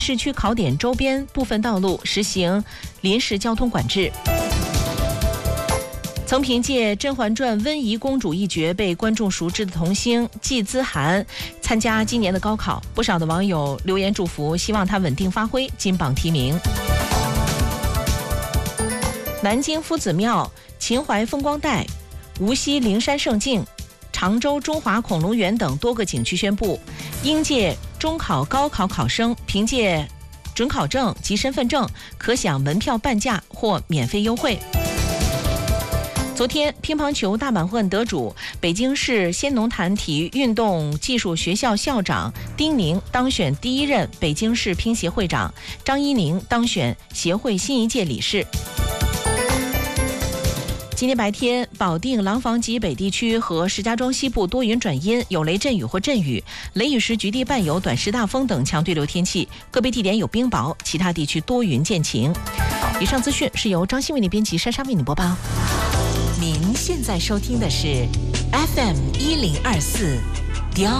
市区考点周边部分道路实行临时交通管制。曾凭借《甄嬛传》温宜公主一角被观众熟知的童星季资涵参加今年的高考，不少的网友留言祝福，希望她稳定发挥，金榜题名。南京夫子庙、秦淮风光带、无锡灵山胜境、常州中华恐龙园等多个景区宣布，应届中考、高考考生凭借准考证及身份证可享门票半价或免费优惠。昨天，乒乓球大满贯得主北京市先农坛体育运动技术学校校长丁宁当选第一任北京市乒协会长，张一宁当选协会新一届理事。今天白天，保定廊坊及北地区和石家庄西部多云转阴，有雷阵雨或阵雨，雷雨时局地伴有短时大风等强对流天气，个别地点有冰雹，其他地区多云见晴。以上资讯是由张欣为你编辑，珊珊为你播报。 您现在收听的是 FM1024